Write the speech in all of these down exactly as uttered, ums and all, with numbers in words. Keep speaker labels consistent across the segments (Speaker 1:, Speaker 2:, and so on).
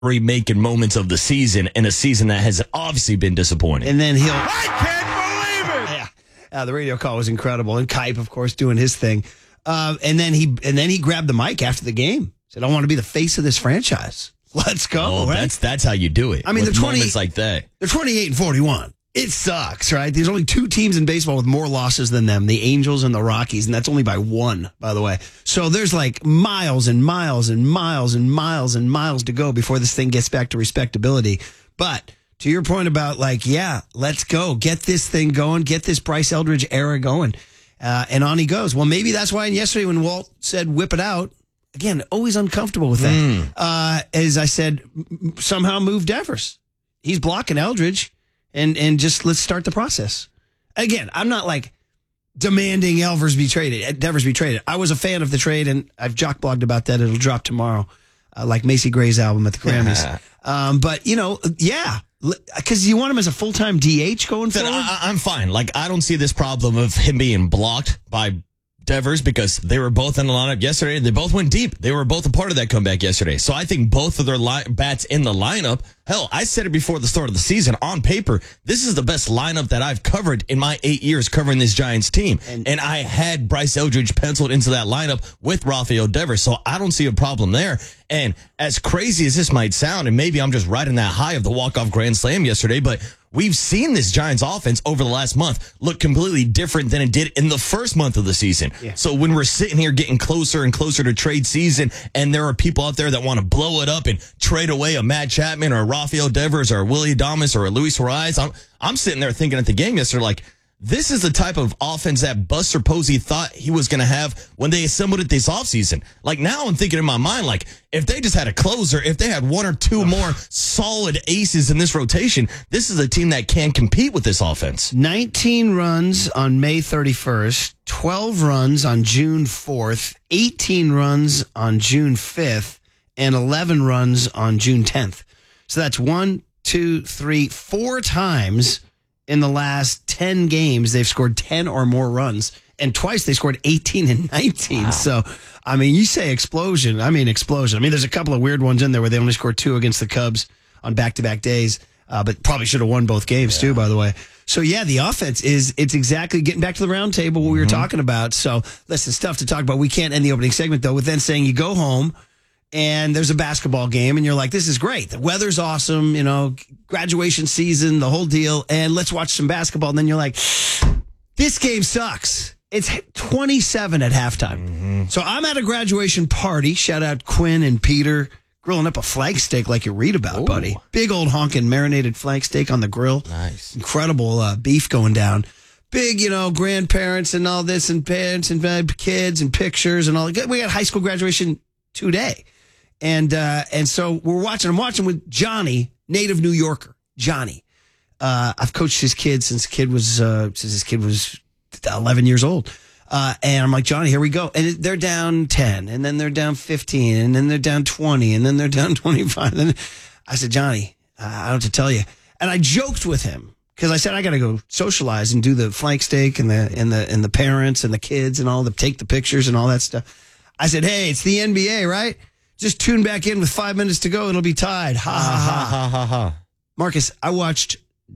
Speaker 1: making moments of the season in a season that has obviously been disappointing.
Speaker 2: And then he'll...
Speaker 3: I can't believe it!
Speaker 2: Yeah. Uh, the radio call was incredible. And Kipe, of course, doing his thing. Uh, and then he and then he grabbed the mic after the game. Said, I want to be the face of this franchise. Let's go.
Speaker 1: Oh,
Speaker 2: right?
Speaker 1: that's that's how you do it.
Speaker 2: I mean,
Speaker 1: with
Speaker 2: they're twenty,
Speaker 1: moments like that.
Speaker 2: They're twenty-eight and forty-one. It sucks, right? There's only two teams in baseball with more losses than them, the Angels and the Rockies, and that's only by one, by the way. So there's like miles and miles and miles and miles and miles to go before this thing gets back to respectability. But to your point about like, yeah, let's go. Get this thing going. Get this Bryce Eldridge era going. Uh, and on he goes. Well, maybe that's why yesterday when Walt said whip it out, again, always uncomfortable with that. Mm. Uh, as I said, m- somehow move Devers. He's blocking Eldridge. And and just let's start the process. Again, I'm not like demanding Elvers be traded, Devers be traded. I was a fan of the trade, and I've jock blogged about that. It'll drop tomorrow, uh, like Macy Gray's album at the Grammys. um, but, you know, yeah, because you want him as a full-time D H going forward?
Speaker 1: I, I'm fine. Like, I don't see this problem of him being blocked by Devers because they were both in the lineup yesterday. They both went deep. They were both a part of that comeback yesterday. So I think both of their li- bats in the lineup. Hell, I said it before the start of the season. On paper, this is the best lineup that I've covered in my eight years covering this Giants team. And, and I had Bryce Eldridge penciled into that lineup with Rafael Devers. So I don't see a problem there. And as crazy as this might sound, and maybe I'm just riding that high of the walk-off grand slam yesterday, but we've seen this Giants offense over the last month look completely different than it did in the first month of the season. Yeah. So when we're sitting here getting closer and closer to trade season, and there are people out there that want to blow it up and trade away a Matt Chapman or a Rafael Devers or a Willie Adames or a Luis Suarez, I'm, I'm sitting there thinking at the game yesterday, like, this is the type of offense that Buster Posey thought he was going to have when they assembled it this offseason. Like, now I'm thinking in my mind, like, if they just had a closer, if they had one or two more solid aces in this rotation, this is a team that can compete with this offense.
Speaker 2: nineteen runs on May thirty-first, twelve runs on June fourth, eighteen runs on June fifth, and eleven runs on June tenth. So that's one, two, three, four times in the last ten games, they've scored ten or more runs, and twice they scored eighteen and nineteen. Wow. So, I mean, you say explosion. I mean, explosion. I mean, there's a couple of weird ones in there where they only scored two against the Cubs on back-to-back days, uh, but probably should have won both games, yeah. too, by the way. So, yeah, the offense is, it's exactly getting back to the round table what we were mm-hmm. talking about. So, listen, stuff to talk about. We can't end the opening segment, though, with then saying you go home, and there's a basketball game, and you're like, this is great. The weather's awesome, you know, graduation season, the whole deal, and let's watch some basketball. And then you're like, this game sucks. It's twenty-seven at halftime. Mm-hmm. So I'm at a graduation party. Shout out Quinn and Peter, grilling up a flank steak like you read about, Ooh. buddy. Big old honking marinated flank steak on the grill.
Speaker 1: Nice.
Speaker 2: Incredible uh, beef going down. Big, you know, grandparents and all this, and parents and uh, kids and pictures and all. We got high school graduation today. And uh, and so we're watching. I'm watching with Johnny, native New Yorker. Johnny, uh, I've coached his kid since kid was uh, since his kid was eleven years old. Uh, and I'm like, Johnny, here we go. And they're down ten, and then they're down fifteen, and then they're down twenty, and then they're down twenty-five. And I said, Johnny, uh, I don't have to tell you. And I joked with him because I said I got to go socialize and do the flank steak and the and the and the parents and the kids and all the take the pictures and all that stuff. I said, hey, it's the N B A, right? Just tune back in with five minutes to go. It'll be tied. Ha, ha, ha.
Speaker 1: ha, ha, ha.
Speaker 2: Marcus, I watched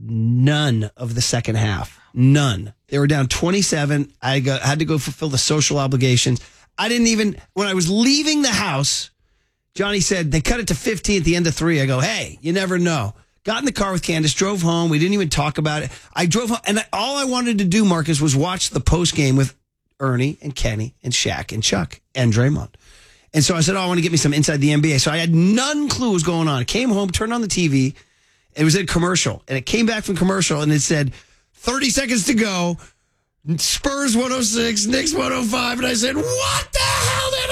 Speaker 2: none of the second half. None. They were down twenty-seven. I got, had to go fulfill the social obligations. I didn't even, when I was leaving the house, Johnny said, they cut it to fifteen at the end of three. I go, hey, you never know. Got in the car with Candace, drove home. We didn't even talk about it. I drove home, and all I wanted to do, Marcus, was watch the post game with Ernie and Kenny and Shaq and Chuck and Draymond. And so I said, oh, I want to get me some inside the N B A. So I had none clue what was going on. I came home, turned on the T V. It was a commercial. And it came back from commercial, and it said, thirty seconds to go. Spurs one oh six, Knicks one oh five. And I said, what the hell did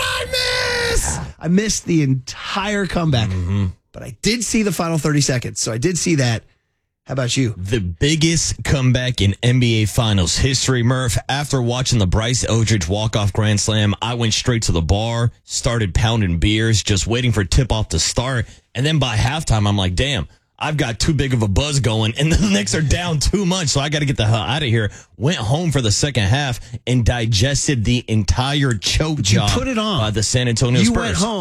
Speaker 2: I miss? I missed the entire comeback. Mm-hmm. But I did see the final thirty seconds. So I did see that. How about you?
Speaker 1: The biggest comeback in N B A Finals history, Murph. After watching the Bryce Eldridge walk-off grand slam, I went straight to the bar, started pounding beers, just waiting for tip-off to start. And then by halftime, I'm like, damn, I've got too big of a buzz going, and the Knicks are down too much, so I got to get the hell out of here. Went home for the second half and digested the entire choke job
Speaker 2: put it on.
Speaker 1: by the San Antonio
Speaker 2: you
Speaker 1: Spurs.
Speaker 2: You went home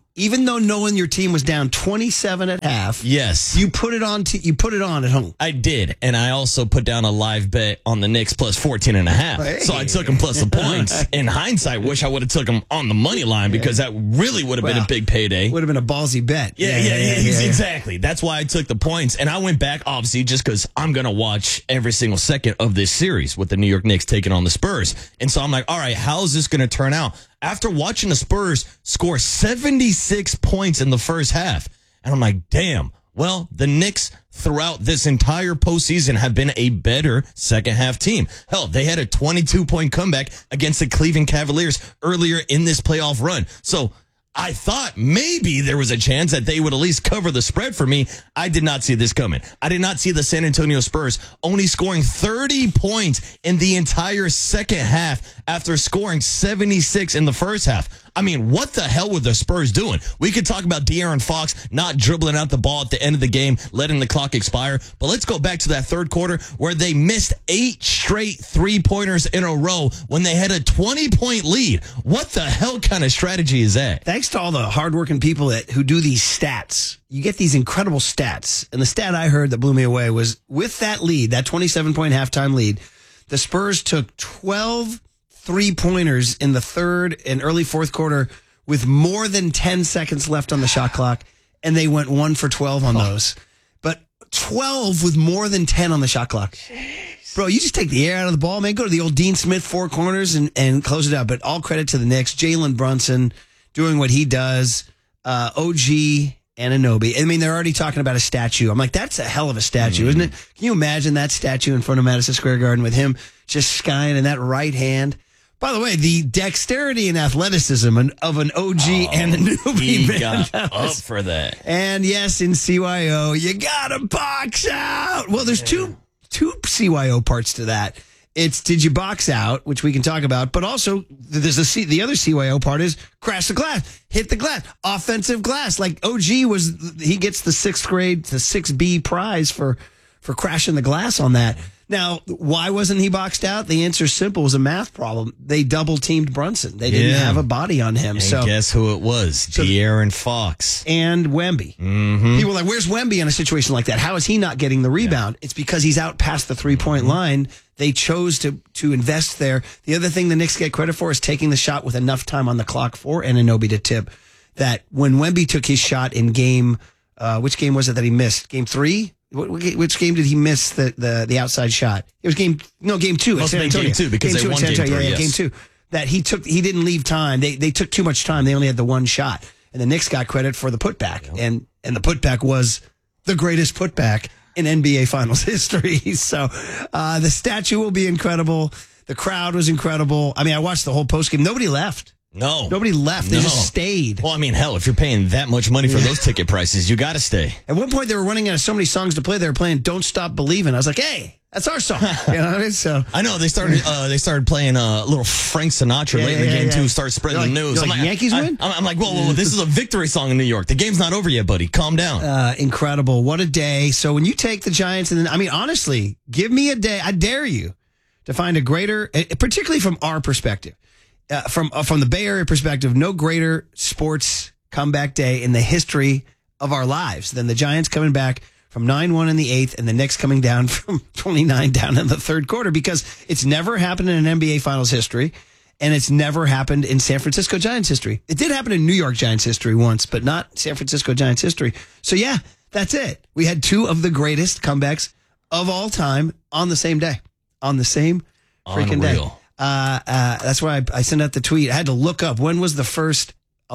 Speaker 2: even though knowing your team was down twenty-seven at half,
Speaker 1: Yes.
Speaker 2: you put it on. T- you put it on at home.
Speaker 1: I did, and I also put down a live bet on the Knicks plus fourteen and a half.
Speaker 2: Hey.
Speaker 1: So I took them plus the points. In hindsight, wish I would have took them on the money line because that really would have been
Speaker 2: Well,
Speaker 1: a big payday.
Speaker 2: Would have been a ballsy bet.
Speaker 1: Yeah, yeah, yeah, yeah, exactly. That's why I took the points. And I went back, obviously, just because I'm going to watch every single second of this series with the New York Knicks taking on the Spurs. And so I'm like, all right, how is this going to turn out? After watching the Spurs score seventy-six points in the first half, and I'm like, damn, well, the Knicks throughout this entire postseason have been a better second half team. Hell, they had a twenty-two point comeback against the Cleveland Cavaliers earlier in this playoff run. So I thought maybe there was a chance that they would at least cover the spread for me. I did not see this coming. I did not see the San Antonio Spurs only scoring thirty points in the entire second half after scoring seventy-six in the first half. I mean, what the hell were the Spurs doing? We could talk about De'Aaron Fox not dribbling out the ball at the end of the game, letting the clock expire. But let's go back to that third quarter where they missed eight straight three-pointers in a row when they had a twenty-point lead. What the hell kind of strategy is that?
Speaker 2: Thanks to all the hardworking people that who do these stats. You get these incredible stats. And the stat I heard that blew me away was with that lead, that twenty-seven point halftime lead, the Spurs took twelve three-pointers in the third and early fourth quarter with more than ten seconds left on the shot clock, and they went one for twelve on those. But twelve with more than ten on the shot clock. Jeez. Bro, you just take the air out of the ball, man. Go to the old Dean Smith four corners and, and close it out. But all credit to the Knicks. Jalen Brunson doing what he does. Uh, O G Anunoby. I mean, they're already talking about a statue. I'm like, that's a hell of a statue, mm. isn't it? Can you imagine that statue in front of Madison Square Garden with him just skying in that right hand? By the way, the dexterity and athleticism of an O G
Speaker 1: oh,
Speaker 2: Anunoby.
Speaker 1: He
Speaker 2: man,
Speaker 1: got
Speaker 2: up
Speaker 1: was, for that.
Speaker 2: And yes, in C Y O, you gotta box out. Well, there's two two C Y O parts to that. It's did you box out, which we can talk about, but also there's a C, the other C Y O part is crash the glass, hit the glass, offensive glass. Like O G was, he gets the sixth grade, the six B prize for for crashing the glass on that. Now, why wasn't he boxed out? The answer is simple. It was a math problem. They double-teamed Brunson. They didn't
Speaker 1: yeah.
Speaker 2: have a body on him.
Speaker 1: And
Speaker 2: so
Speaker 1: guess who it was?
Speaker 2: so,
Speaker 1: De'Aaron Fox.
Speaker 2: And Wemby.
Speaker 1: Mm-hmm.
Speaker 2: People are like, where's Wemby in a situation like that? How is he not getting the rebound? Yeah. It's because he's out past the three-point mm-hmm. line. They chose to to invest there. The other thing the Knicks get credit for is taking the shot with enough time on the clock for Anunoby to tip. That when Wemby took his shot in game, uh, which game was it that he missed? Game three? Which game did he miss the, the, the outside shot? It was game no game two.
Speaker 1: Must have been game two because game they two won game three.
Speaker 2: Yeah, yeah,
Speaker 1: yes.
Speaker 2: game two. That he took, he didn't leave time. They they took too much time. They only had the one shot, and the Knicks got credit for the putback, yep. and and the putback was the greatest putback in N B A Finals history. So uh, the statue will be incredible. The crowd was incredible. I mean, I watched the whole postgame. Nobody left.
Speaker 1: No.
Speaker 2: Nobody left. They
Speaker 1: no.
Speaker 2: just stayed.
Speaker 1: Well, I mean, hell, if you're paying that much money for yeah. those ticket prices, you got to stay.
Speaker 2: At one point, they were running out of so many songs to play. They were playing "Don't Stop Believing." I was like, "Hey, that's our song." You know what I mean? So
Speaker 1: I know they started. Uh, they started playing a uh, little Frank Sinatra
Speaker 2: yeah,
Speaker 1: late in the
Speaker 2: yeah,
Speaker 1: game
Speaker 2: yeah.
Speaker 1: too. Start spreading
Speaker 2: like,
Speaker 1: the news.
Speaker 2: I'm
Speaker 1: like,
Speaker 2: like, Yankees
Speaker 1: I,
Speaker 2: win.
Speaker 1: I, I'm like, whoa, whoa, whoa! This is a victory song in New York. The game's not over yet, buddy. Calm down.
Speaker 2: Uh, incredible! What a day! So when you take the Giants, and then I mean, honestly, give me a day. I dare you to find a greater, particularly from our perspective. Uh, from uh, from the Bay Area perspective, no greater sports comeback day in the history of our lives than the Giants coming back from nine one in the eighth and the Knicks coming down from twenty-nine down in the third quarter, because it's never happened in an N B A Finals history, and it's never happened in San Francisco Giants history. It did happen in New York Giants history once, but not San Francisco Giants history. So yeah, that's it. We had two of the greatest comebacks of all time on the same day, on the same freaking
Speaker 1: Unreal.
Speaker 2: day. Uh, uh, that's why I, I sent out the tweet. I had to look up when was the first.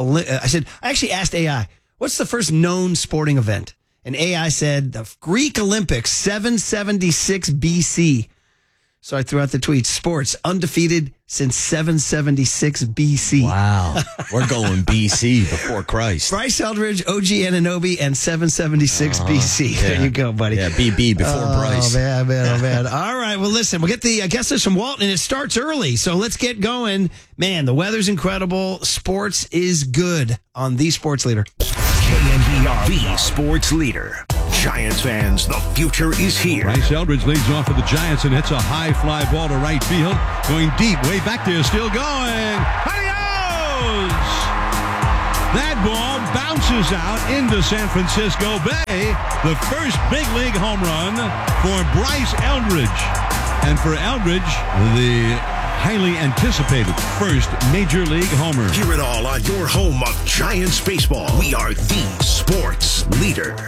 Speaker 2: I said, I actually asked A I, what's the first known sporting event? And A I said the Greek Olympics, seven seventy-six B C. So I threw out the tweet, sports undefeated since seven seventy-six B C.
Speaker 1: Wow. We're going B C before Christ.
Speaker 2: Bryce Eldridge, O G Anunoby, and seven seventy-six uh, B C. Yeah. There you go, buddy.
Speaker 1: Yeah, B B before
Speaker 2: oh,
Speaker 1: Bryce.
Speaker 2: Oh, man, man, oh, man. All right, well, listen, we'll get the uh, guest list from Walton, and it starts early, so let's get going. Man, the weather's incredible. Sports is good on The Sports Leader.
Speaker 4: K N B R, The Sports Leader. Giants fans, the future is here.
Speaker 3: Bryce Eldridge leads off for the Giants and hits a high fly ball to right field. Going deep, way back there, still going. Adios! That ball bounces out into San Francisco Bay. The first big league home run for Bryce Eldridge. And for Eldridge, the highly anticipated first Major League homer.
Speaker 4: Hear it all on your home of Giants baseball. We are the sports leader.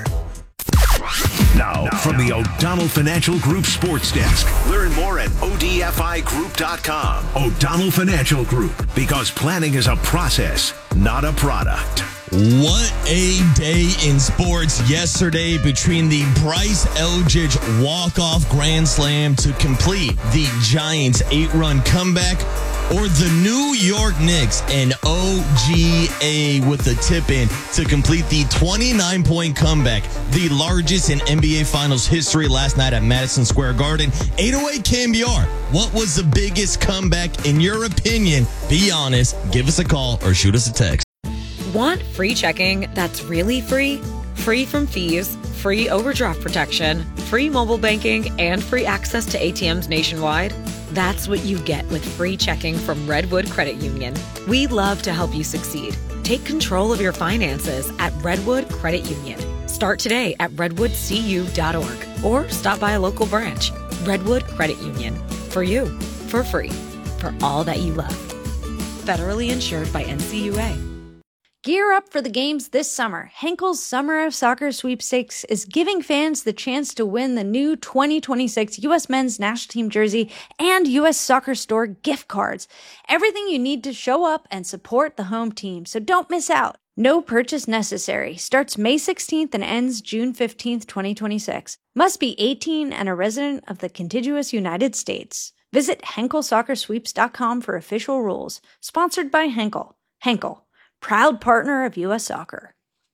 Speaker 4: Now, now from the O'Donnell Financial Group Sports Desk. Learn more at O D F I group dot com. O'Donnell Financial Group, because planning is a process, not a product.
Speaker 1: What a day in sports yesterday between the Bryce Eldridge walk-off grand slam to complete the Giants' eight-run comeback, or the New York Knicks and O G A with the tip-in to complete the twenty-nine point comeback, the largest in N B A Finals history last night at Madison Square Garden. eight oh eight K M B R, what was the biggest comeback in your opinion? Be honest, give us a call or shoot us a text.
Speaker 5: Want free checking that's really free? Free from fees, free overdraft protection, free mobile banking, and free access to A T Ms nationwide? That's what you get with free checking from Redwood Credit Union. We love to help you succeed. Take control of your finances at Redwood Credit Union. Start today at redwood c u dot org or stop by a local branch. Redwood Credit Union. For you, for free, for all that you love. Federally insured by N C U A.
Speaker 6: Gear up for the games this summer. Henkel's Summer of Soccer Sweepstakes is giving fans the chance to win the new twenty twenty-six U S Men's National Team jersey and U S Soccer Store gift cards. Everything you need to show up and support the home team, so don't miss out. No purchase necessary. Starts May sixteenth and ends June fifteenth, twenty twenty-six. Must be eighteen and a resident of the contiguous United States. Visit henkel soccer sweeps dot com for official rules. Sponsored by Henkel. Henkel, proud partner of U S Soccer.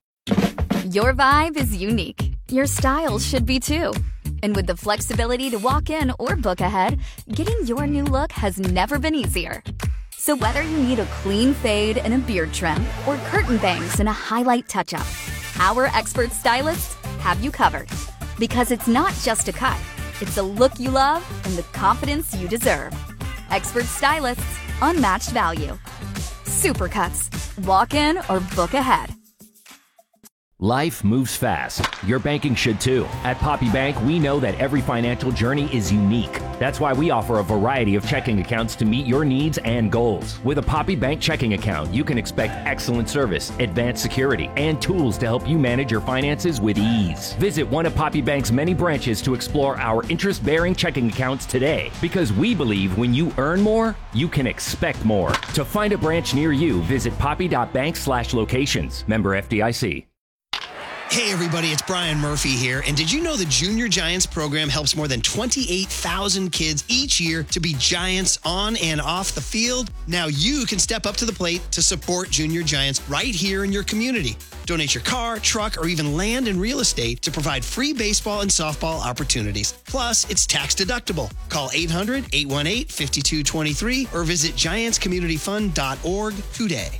Speaker 7: Your vibe is unique. Your style should be too. And with the flexibility to walk in or book ahead, getting your new look has never been easier. So whether you need a clean fade and a beard trim or curtain bangs and a highlight touch-up, our expert stylists have you covered. Because it's not just a cut, it's a look you love and the confidence you deserve. Expert stylists, unmatched value. Supercuts. Walk in or book ahead.
Speaker 8: Life moves fast. Your banking should too. At Poppy Bank, we know that every financial journey is unique. That's why we offer a variety of checking accounts to meet your needs and goals. With a Poppy Bank checking account, you can expect excellent service, advanced security, and tools to help you manage your finances with ease. Visit one of Poppy Bank's many branches to explore our interest-bearing checking accounts today, because we believe when you earn more, you can expect more. To find a branch near you, visit poppy dot bank slash locations. Member F D I C.
Speaker 2: Hey everybody, it's Brian Murphy here. And did you know the Junior Giants program helps more than twenty-eight thousand kids each year to be Giants on and off the field? Now you can step up to the plate to support Junior Giants right here in your community. Donate your car, truck, or even land and real estate to provide free baseball and softball opportunities. Plus, it's tax deductible. Call eight hundred, eight one eight, five two two three or visit giants community fund dot org today.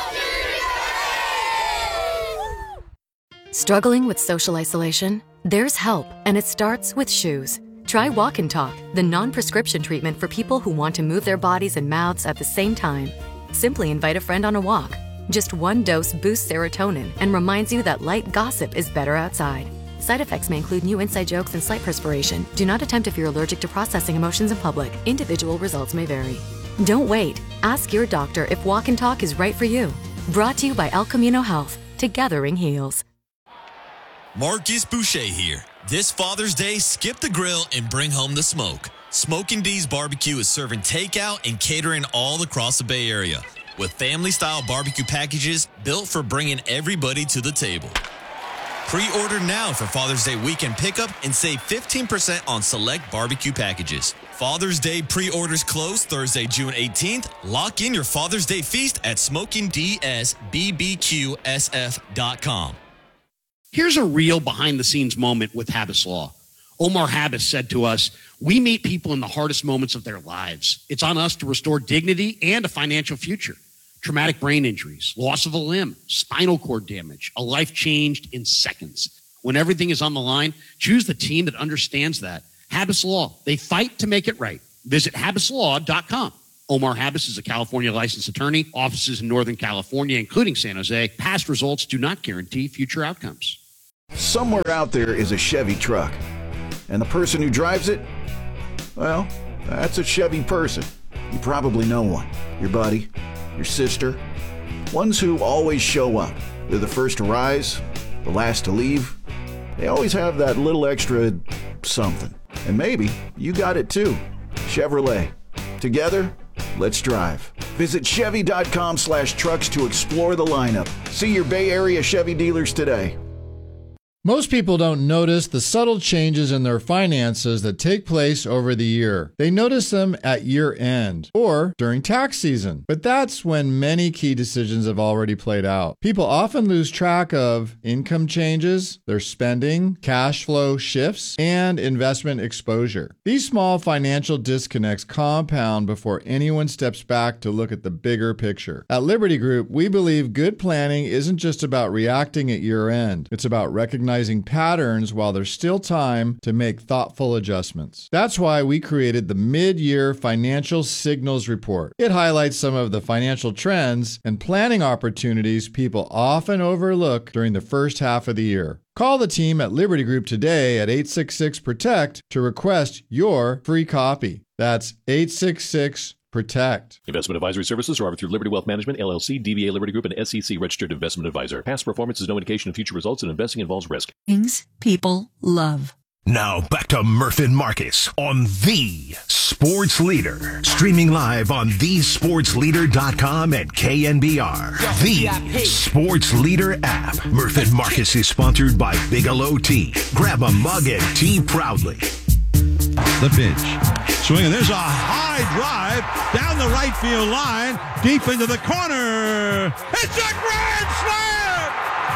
Speaker 9: Struggling with social isolation? There's help, and it starts with shoes. Try Walk and Talk, the non-prescription treatment for people who want to move their bodies and mouths at the same time. Simply invite a friend on a walk. Just one dose boosts serotonin and reminds you that light gossip is better outside. Side effects may include new inside jokes and slight perspiration. Do not attempt if you're allergic to processing emotions in public. Individual results may vary. Don't wait. Ask your doctor if Walk and Talk is right for you. Brought to you by El Camino Health. Together ring heals.
Speaker 10: Marcus Boucher here. This Father's Day, skip the grill and bring home the smoke. Smokin' D's Barbecue is serving takeout and catering all across the Bay Area with family-style barbecue packages built for bringing everybody to the table. Pre-order now for Father's Day weekend pickup and save fifteen percent on select barbecue packages. Father's Day pre-orders close Thursday, June eighteenth. Lock in your Father's Day feast at smoking d s b b q s f dot com.
Speaker 11: Here's a real behind-the-scenes moment with Habas Law. Omar Habas said to us, "We meet people in the hardest moments of their lives. It's on us to restore dignity and a financial future. Traumatic brain injuries, loss of a limb, spinal cord damage, a life changed in seconds. When everything is on the line, choose the team that understands that. Habas Law, they fight to make it right. Visit habas law dot com. Omar Habas is a California licensed attorney, offices in Northern California, including San Jose. Past results do not guarantee future outcomes.
Speaker 12: Somewhere out there is a Chevy truck, and the person who drives it, well, that's a Chevy person. You probably know one. Your buddy, your sister, ones who always show up. They're the first to rise, the last to leave. They always have that little extra something. And maybe you got it too. Chevrolet. Together, let's drive. Visit Chevy.com slash trucks to explore the lineup. See your Bay Area Chevy dealers today.
Speaker 13: Most people don't notice the subtle changes in their finances that take place over the year. They notice them at year end or during tax season. But that's when many key decisions have already played out. People often lose track of income changes, their spending, cash flow shifts, and investment exposure. These small financial disconnects compound before anyone steps back to look at the bigger picture. At Liberty Group, we believe good planning isn't just about reacting at year end. It's about recognizing patterns while there's still time to make thoughtful adjustments. That's why we created the Mid-Year Financial Signals Report. It highlights some of the financial trends and planning opportunities people often overlook during the first half of the year. Call the team at Liberty Group today at eight six six, PROTECT to request your free copy. That's eight six six, PROTECT.
Speaker 14: Investment advisory services are offered through Liberty Wealth Management, L L C, D B A Liberty Group, and S E C registered investment advisor. Past performance is no indication of future results, and investing involves risk.
Speaker 15: Things people love.
Speaker 4: Now back to Murph and Marcus on The Sports Leader. Streaming live on the sports leader dot com and K N B R. The Sports Leader app. Murph and Marcus is sponsored by Bigelow Tea. Grab a mug and tea proudly.
Speaker 3: The pitch. Swinging. There's a high drive down the right field line, deep into the corner. It's a grand slam!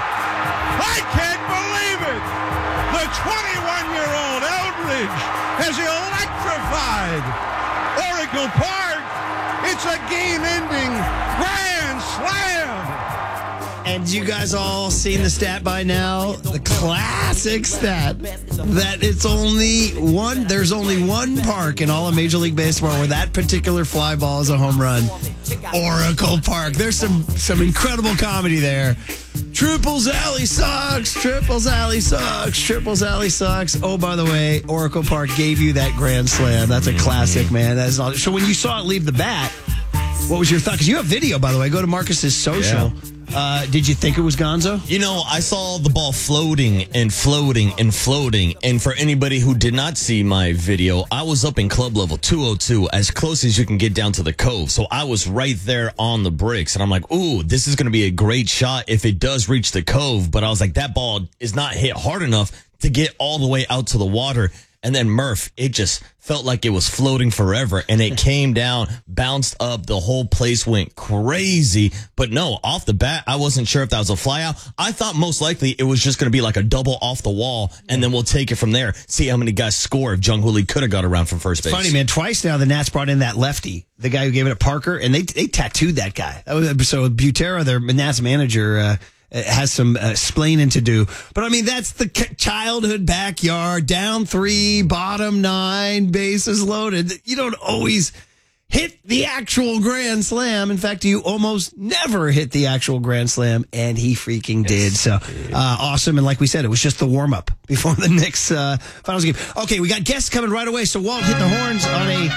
Speaker 3: I can't believe it! The twenty-one-year-old Eldridge has electrified Oracle Park. It's a game-ending grand slam!
Speaker 2: And you guys all seen the stat by now? The classic stat that it's only one, there's only one park in all of Major League Baseball where that particular fly ball is a home run. Oracle Park. There's some, some incredible comedy there. Triples Alley sucks. Triples Alley sucks. Triples Alley sucks. Oh, by the way, Oracle Park gave you that grand slam. That's a classic, man. That's all. So when you saw it leave the bat, what was your thought? Because you have video, by the way. Go to Marcus's social. Yeah. Uh, did you think it was Gonzo?
Speaker 1: You know, I saw the ball floating and floating and floating. And for anybody who did not see my video, I was up in club level two oh two, as close as you can get down to the cove. So I was right there on the bricks. And I'm like, ooh, this is going to be a great shot if it does reach the cove. But I was like, that ball is not hit hard enough to get all the way out to the water. And then Murph, it just felt like it was floating forever. And it came down, bounced up. The whole place went crazy. But no, off the bat, I wasn't sure if that was a fly out. I thought most likely it was just going to be like a double off the wall. And then we'll take it from there. See how many guys score if Jung Hoo Lee could have got around from first base.
Speaker 2: It's funny, man. Twice now the Nats brought in that lefty, the guy who gave it to Parker, and they they tattooed that guy. That was, so Butera, their Nats manager, uh, has some uh, splaining to do. But, I mean, that's the childhood backyard, down three, bottom nine, bases loaded. You don't always hit the actual grand slam. In fact, you almost never hit the actual grand slam, and he freaking yes, did. So, uh, awesome. And like we said, it was just the warm-up before the Knicks uh, finals game. Okay, we got guests coming right away. So, Walt hit the horns on a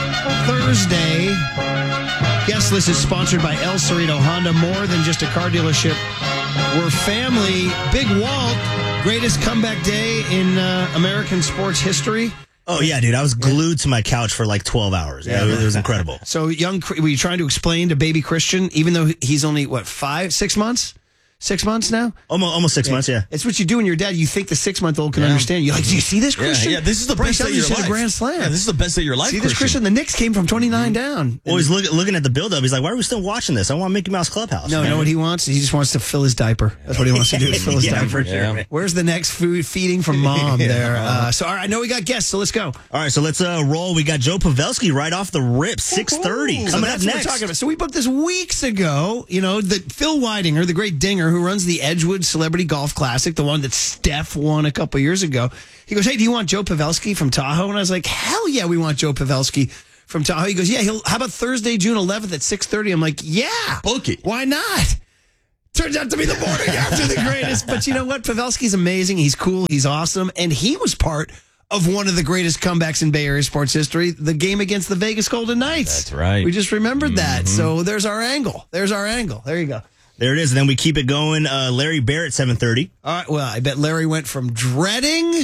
Speaker 2: Thursday. Guest list is sponsored by El Cerrito Honda. More than just a car dealership, we're family. Big Walt, greatest comeback day in uh, American sports history.
Speaker 16: Oh, yeah, dude. I was glued to my couch for like twelve hours. Yeah, it was incredible.
Speaker 2: So, young, were you trying to explain to baby Christian, even though he's only, what, five, six months? Six months now?
Speaker 16: Almost, almost six
Speaker 2: yeah.
Speaker 16: months, yeah.
Speaker 2: It's what you do when you're dad. You think the six-month-old can yeah. understand. You're like, do you see this, Christian?
Speaker 1: Yeah, yeah. This is the Bryce best day of your life.
Speaker 2: A grand slam.
Speaker 1: Yeah, this is the best day of your life,
Speaker 2: See this, Christian? The Knicks came from twenty-nine mm-hmm. down.
Speaker 16: Well, he's look, looking at the build-up. He's like, why are we still watching this? I want Mickey Mouse Clubhouse.
Speaker 2: No, you know what he wants? He just wants to fill his diaper. That's what he wants to do, is fill his
Speaker 16: yeah,
Speaker 2: diaper.
Speaker 16: For sure,
Speaker 2: yeah. Where's the next food feeding from mom yeah. there? Uh, so, all right, I know we got guests, so let's go.
Speaker 16: All right, so let's uh, roll. We got Joe Pavelski right off the rip, six thirty.
Speaker 2: So
Speaker 16: coming
Speaker 2: that's
Speaker 16: up
Speaker 2: what
Speaker 16: next.
Speaker 2: we're talking about. So we booked this weeks ago. You know, the Phil Weidinger, the great dinger who runs the Edgewood Celebrity Golf Classic, the one that Steph won a couple years ago. He goes, hey, do you want Joe Pavelski from Tahoe? And I was like, hell yeah, we want Joe Pavelski from Tahoe. He goes, yeah, he'll. How about Thursday, June eleventh at six thirty? I'm like, yeah.
Speaker 1: Book it.
Speaker 2: Why not? Turns out to be the morning after the greatest. But you know what? Pavelski's amazing. He's cool. He's awesome. And he was part of one of the greatest comebacks in Bay Area sports history, the game against the Vegas Golden Knights.
Speaker 1: That's right.
Speaker 2: We just remembered
Speaker 1: Mm-hmm.
Speaker 2: that. So there's our angle. There's our angle. There you go.
Speaker 16: There it is. And then we keep it going. Uh, Larry Barrett, seven thirty.
Speaker 2: All right. Well, I bet Larry went from dreading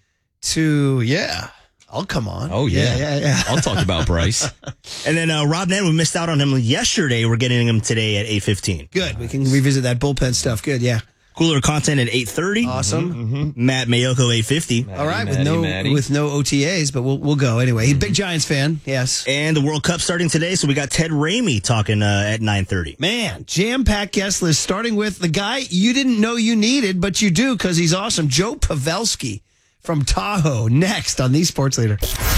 Speaker 2: to, yeah, I'll come on.
Speaker 1: Oh, yeah.
Speaker 2: Yeah, yeah, yeah.
Speaker 1: I'll talk about Bryce.
Speaker 16: And then uh, Rob Nett, we missed out on him yesterday. We're getting him today at eight fifteen.
Speaker 2: Good. We can revisit that bullpen stuff. Good, yeah.
Speaker 16: Cooler content at eight thirty.
Speaker 2: Awesome.
Speaker 16: Mm-hmm. Matt Mayoko, eight fifty.
Speaker 2: All right, with no with no O T As, but we'll we'll go anyway. He's a big Giants fan, yes.
Speaker 16: And the World Cup starting today, so we got Ted Ramey talking uh, at nine thirty.
Speaker 2: Man, jam-packed guest list, starting with the guy you didn't know you needed, but you do because he's awesome, Joe Pavelski from Tahoe, next on The Sports Leader.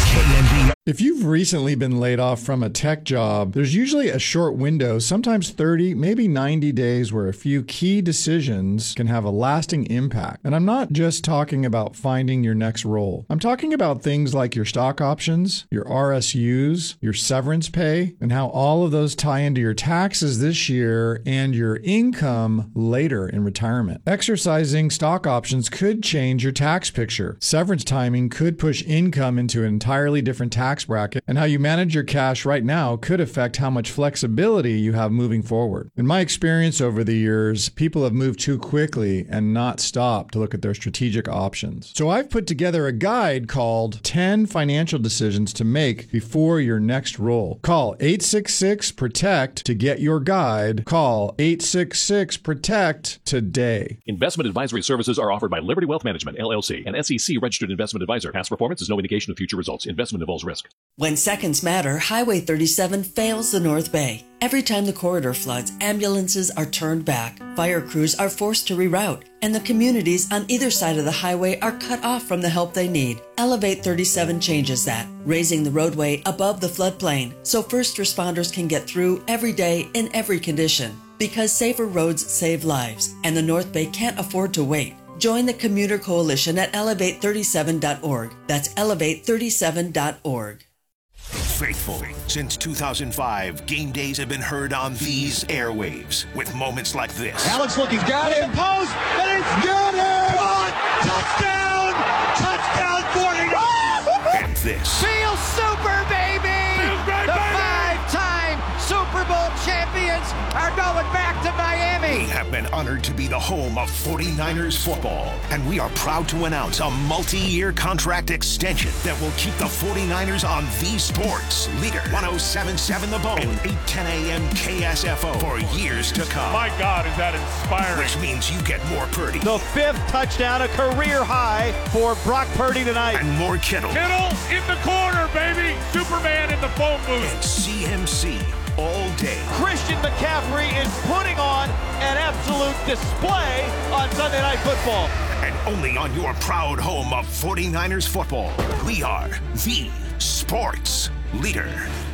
Speaker 13: If you've recently been laid off from a tech job, there's usually a short window, sometimes thirty, maybe ninety days, where a few key decisions can have a lasting impact. And I'm not just talking about finding your next role. I'm talking about things like your stock options, your R S Us, your severance pay, and how all of those tie into your taxes this year and your income later in retirement. Exercising stock options could change your tax picture. Severance timing could push income into an entirely different tax bracket, and how you manage your cash right now could affect how much flexibility you have moving forward. In my experience over the years, people have moved too quickly and not stopped to look at their strategic options. So I've put together a guide called ten Financial Decisions to Make Before Your Next Role. Call eight six six, PROTECT to get your guide. Call eight six six, PROTECT today.
Speaker 14: Investment advisory services are offered by Liberty Wealth Management, L L C, an S E C registered investment advisor. Past performance is no indication of future results. Investment involves risk.
Speaker 15: When seconds matter, Highway thirty-seven fails the North Bay. Every time the corridor floods, ambulances are turned back, fire crews are forced to reroute, and the communities on either side of the highway are cut off from the help they need. Elevate thirty-seven changes that, raising the roadway above the floodplain so first responders can get through every day in every condition. Because safer roads save lives, and the North Bay can't afford to wait. Join the Commuter Coalition at elevate thirty-seven dot org. That's elevate thirty-seven dot org.
Speaker 4: Faithful. Since two thousand five, game days have been heard on these airwaves with moments like this.
Speaker 17: Alex looking, got him, post, and it's got him! Touchdown! Touchdown, forty-nine!
Speaker 4: And this.
Speaker 17: Feel super, baby! The five-time Super Bowl champions are going back to Miami!
Speaker 4: We have been honored to be the home of forty-niners football, and we are proud to announce a multi-year contract extension that will keep the forty-niners on the Sports Leader. ten seventy-seven The Bone and eight ten a.m. K S F O for years to come.
Speaker 17: My God, is that inspiring.
Speaker 4: Which means you get more Purdy.
Speaker 17: The fifth touchdown, a career high for Brock Purdy tonight.
Speaker 4: And more Kittle.
Speaker 17: Kittle in the corner, baby! Superman in the phone booth.
Speaker 4: And C M C all day.
Speaker 17: Christian McCaffrey is putting on an absolute display on Sunday Night Football.
Speaker 4: And only on your proud home of forty-niners football, we are the Sports Leader.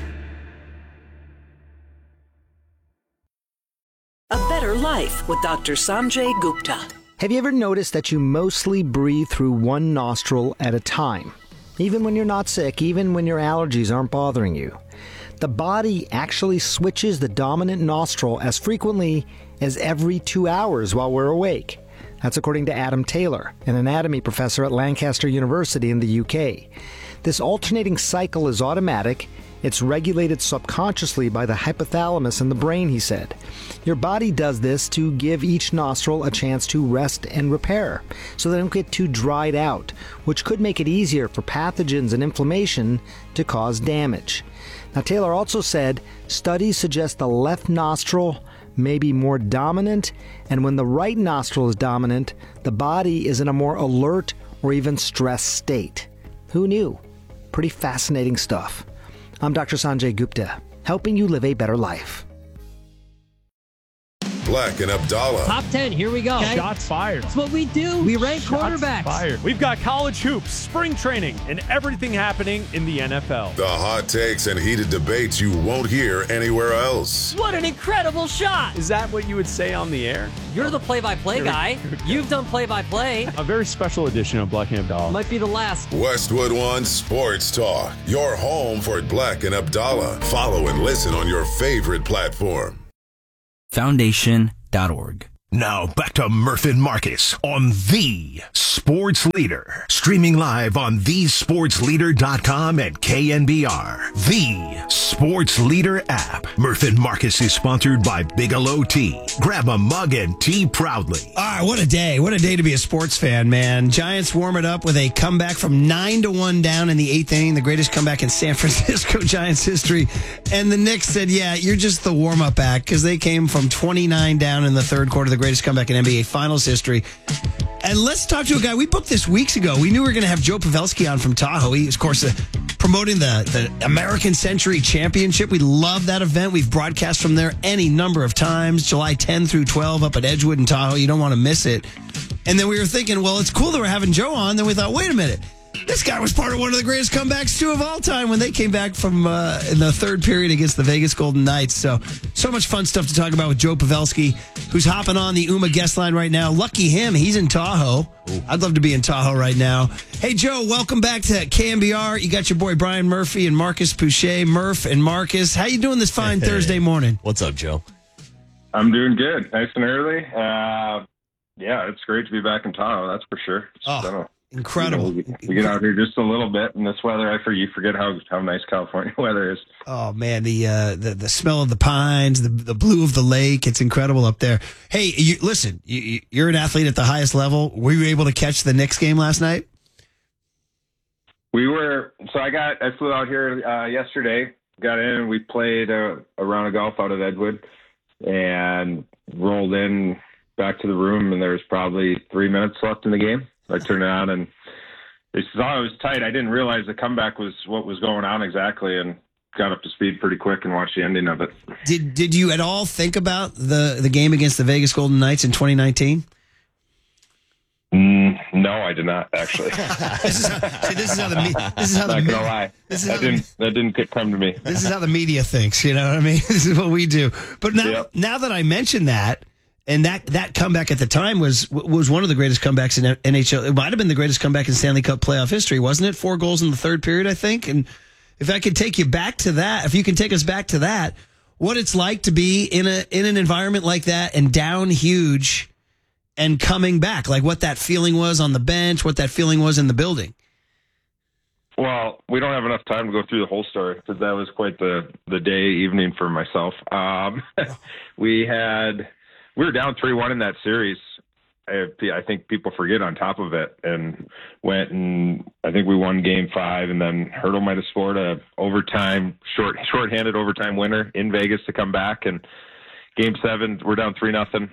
Speaker 18: A better life with Doctor Sanjay Gupta.
Speaker 19: Have you ever noticed that you mostly breathe through one nostril at a time? Even when you're not sick, even when your allergies aren't bothering you. The body actually switches the dominant nostril as frequently as every two hours while we're awake. That's according to Adam Taylor, an anatomy professor at Lancaster University in the U K. This alternating cycle is automatic. It's regulated subconsciously by the hypothalamus in the brain, he said. Your body does this to give each nostril a chance to rest and repair, so they don't get too dried out, which could make it easier for pathogens and inflammation to cause damage. Now, Taylor also said studies suggest the left nostril may be more dominant, and when the right nostril is dominant, the body is in a more alert or even stressed state. Who knew? Pretty fascinating stuff. I'm Doctor Sanjay Gupta, helping you live a better life.
Speaker 20: Black and Abdallah.
Speaker 21: Top ten, here we go.
Speaker 22: Okay. Shots fired.
Speaker 21: That's what we do. We rank
Speaker 22: Shots
Speaker 21: quarterbacks.
Speaker 22: Fired. We've got college hoops, spring training, and everything happening in the N F L.
Speaker 20: The hot takes and heated debates you won't hear anywhere else.
Speaker 21: What an incredible shot.
Speaker 22: Is that what you would say on the air?
Speaker 21: You're the play-by-play guy. You've done play-by-play.
Speaker 22: A very special edition of Black and Abdallah.
Speaker 21: Might be the last.
Speaker 20: Westwood One Sports Talk. Your home for Black and Abdallah. Follow and listen on your favorite platform.
Speaker 23: Foundation dot org.
Speaker 4: Now back to Murph and Marcus on The Sports Leader. Streaming live on the sports leader dot com and K N B R. The Sports Leader app. Murph and Marcus is sponsored by Bigelow Tea. Grab a mug and tea proudly.
Speaker 2: All right, what a day. What a day to be a sports fan, man. Giants warm it up with a comeback from nine to one down in the eighth inning, the greatest comeback in San Francisco Giants history. And the Knicks said, yeah, you're just the warm-up act, because they came from twenty-nine down in the third quarter, the greatest comeback in N B A Finals history. And let's talk to a guy we booked this weeks ago. We knew we were going to have Joe Pavelski on from Tahoe. He, of course, uh, promoting the, the American Century Championship. We love that event. We've broadcast from there any number of times, July tenth through twelve up at Edgewood and Tahoe. You don't want to miss it. And then we were thinking, well, it's cool that we're having Joe on. Then we thought, wait a minute. This guy was part of one of the greatest comebacks, too, of all time when they came back from uh, in the third period against the Vegas Golden Knights. So, so much fun stuff to talk about with Joe Pavelski, who's hopping on the U M A guest line right now. Lucky him. He's in Tahoe. Ooh. I'd love to be in Tahoe right now. Hey, Joe, welcome back to K N B R. You got your boy Brian Murphy and Marcus Pouchet. Murph and Marcus, how you doing this fine hey, Thursday morning?
Speaker 1: What's up, Joe?
Speaker 24: I'm doing good. Nice and early. Uh, yeah, it's great to be back in Tahoe, that's for sure.
Speaker 2: Oh. Incredible.
Speaker 24: You know, we, we get out here just a little bit in this weather. I forget, you forget how, how nice California weather is.
Speaker 2: Oh, man, the uh, the the smell of the pines, the the blue of the lake. It's incredible up there. Hey, you, listen, you, you're an athlete at the highest level. Were you able to catch the Knicks game last night?
Speaker 24: We were. So I got, I flew out here uh, yesterday, got in, and we played a, a round of golf out at Edgewood and rolled in back to the room, and there was probably three minutes left in the game. I turned it on, and they saw it was tight. I didn't realize the comeback was what was going on exactly, and got up to speed pretty quick and watched the ending of it.
Speaker 2: Did Did you at all think about the, the game against the Vegas Golden Knights in twenty nineteen?
Speaker 24: Mm, no, I did not actually.
Speaker 2: this, is how, see, this is how the me, this is how
Speaker 24: not
Speaker 2: the
Speaker 24: gonna lie.
Speaker 2: This is
Speaker 24: that
Speaker 2: how
Speaker 24: didn't
Speaker 2: the,
Speaker 24: that didn't come to me.
Speaker 2: This is how the media thinks. You know what I mean? This is what we do. But now yep. now that I mentioned that. And that, that comeback at the time was was one of the greatest comebacks in N H L. It might have been the greatest comeback in Stanley Cup playoff history, wasn't it? Four goals in the third period, I think. And if I could take you back to that, if you can take us back to that, what it's like to be in a in an environment like that and down huge and coming back, like what that feeling was on the bench, what that feeling was in the building.
Speaker 24: Well, we don't have enough time to go through the whole story because that was quite the, the day, evening for myself. Um, we had... We were down three one in that series. I, I think people forget on top of it, and went and I think we won game five, and then Hurdle might have scored a overtime, short, short-handed overtime winner in Vegas to come back. And game seven, we're down three nothing.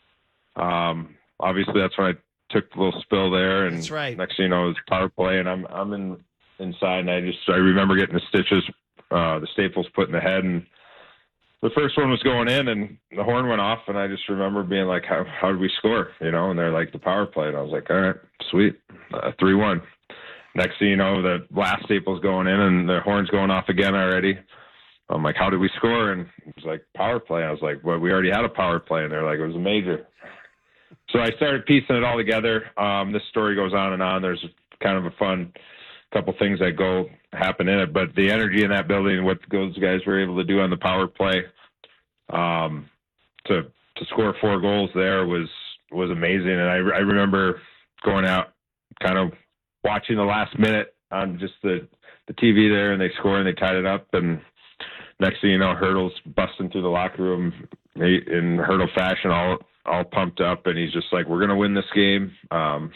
Speaker 24: Um, obviously, that's when I took the little spill there, and
Speaker 2: that's right.
Speaker 24: Next thing you know, it was power play, and I'm I'm in inside, and I just I remember getting the stitches, uh, the staples put in the head, and the first one was going in, and the horn went off, and I just remember being like, how, how did we score? You know, and they're like, the power play. And I was like, all right, sweet, uh, three one. Next thing you know, the last staple's going in, and the horn's going off again already. I'm like, how did we score? And it was like, power play. I was like, well, we already had a power play. And they're like, it was a major. So I started piecing it all together. Um, this story goes on and on. There's kind of a fun couple things that go happen in it, but the energy in that building and what those guys were able to do on the power play um, to to score four goals there was was amazing. And I, I remember going out, kind of watching the last minute on just the, the T V there, and they score and they tied it up. And next thing you know, Hurdle's busting through the locker room in Hurdle fashion, all all pumped up, and he's just like, "We're gonna win this game." Um,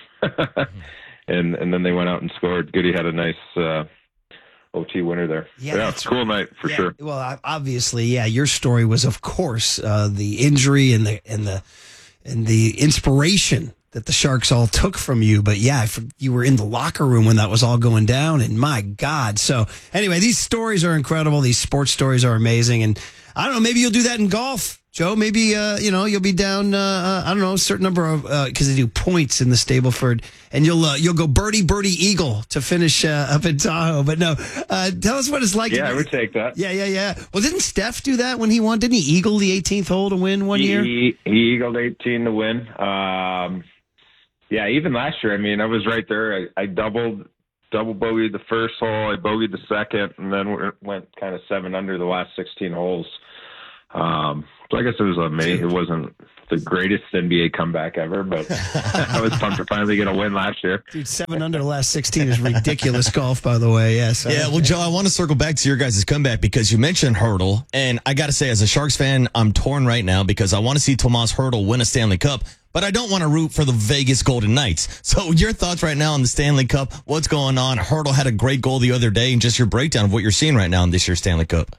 Speaker 24: And and then they went out and scored. Goody had a nice uh, O T winner there. Yeah, yeah it's a cool night for
Speaker 2: yeah,
Speaker 24: sure.
Speaker 2: Well, obviously, yeah. Your story was, of course, uh, the injury and the and the and the inspiration that the Sharks all took from you. But yeah, you were in the locker room when that was all going down, and my God. So anyway, these stories are incredible. These sports stories are amazing, and I don't know. Maybe you'll do that in golf Joe, maybe, uh, you know, you'll be down, uh, uh, I don't know, a certain number of, because uh, they do points in the Stableford, and you'll uh, you'll go birdie, birdie, eagle to finish uh, up in Tahoe. But no, uh, tell us what it's like.
Speaker 24: Yeah,
Speaker 2: to
Speaker 24: I would take that.
Speaker 2: Yeah, yeah, yeah. Well, didn't Steph do that when he won? Didn't he eagle the eighteenth hole to win one
Speaker 24: he,
Speaker 2: year?
Speaker 24: He, he eagled eighteen to win. Um, yeah, even last year, I mean, I was right there. I, I doubled, double bogeyed the first hole, I bogeyed the second, and then went kind of seven under the last sixteen holes. Um, so I guess it was amazing. It wasn't the greatest N B A comeback ever, but I was pumped to finally get a win last year.
Speaker 2: Dude, seven under the last sixteen is ridiculous golf, by the way. Yes.
Speaker 1: Yeah, well, Joe, I want to circle back to your guys' comeback because you mentioned Hurdle, and I got to say, as a Sharks fan, I'm torn right now because I want to see Tomas Hurdle win a Stanley Cup, but I don't want to root for the Vegas Golden Knights. So your thoughts right now on the Stanley Cup, what's going on? Hurdle had a great goal the other day, and just your breakdown of what you're seeing right now in this year's Stanley Cup.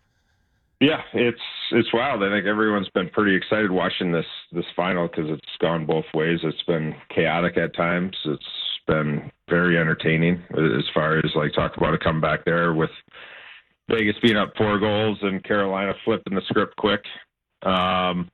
Speaker 24: Yeah, it's it's wild. I think everyone's been pretty excited watching this this final because it's gone both ways. It's been chaotic at times. It's been very entertaining as far as like talk about a comeback there with Vegas being up four goals and Carolina flipping the script quick. Um,